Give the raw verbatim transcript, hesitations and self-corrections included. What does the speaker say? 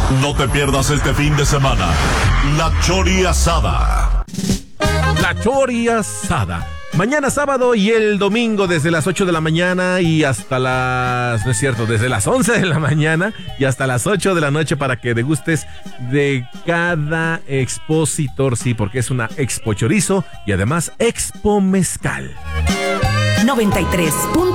No te pierdas este fin de semana La Chori Asada. La Chori Asada. Mañana sábado y el domingo desde las ocho de la mañana y hasta las... No es cierto, desde las once de la mañana y hasta las ocho de la noche para que degustes de cada expositor, sí, porque es una expo chorizo y además expo mezcal. noventa y tres punto